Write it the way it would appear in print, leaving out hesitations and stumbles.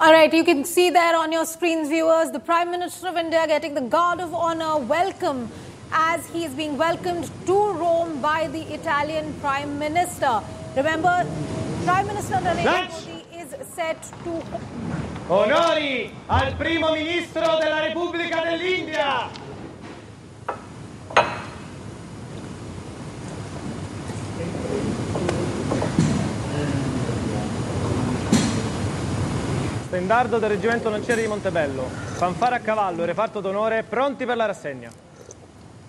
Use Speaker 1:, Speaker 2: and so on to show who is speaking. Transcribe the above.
Speaker 1: All right, you can see there on your screens, viewers, the Prime Minister of India getting the Guard of Honor welcome as he is being welcomed to Rome by the Italian Prime Minister. Remember, Prime Minister Narendra Modi is set to...
Speaker 2: Onori al Primo Ministro della Repubblica dell'India! Stendardo del Reggimento Lancieri di Montebello, fanfara a cavallo e reparto d'onore pronti per la rassegna.